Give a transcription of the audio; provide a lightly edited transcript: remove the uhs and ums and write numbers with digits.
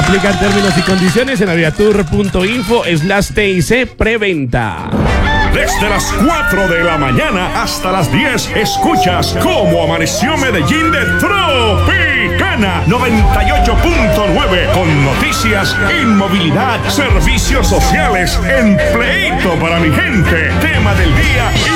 Aplican términos y condiciones en aviatur.info/TIC preventa. Desde las 4 de la mañana hasta las 10, escuchas cómo amaneció Medellín de Tropicana 98.9 con noticias, inmovilidad, servicios sociales, empleito para mi gente, tema del día.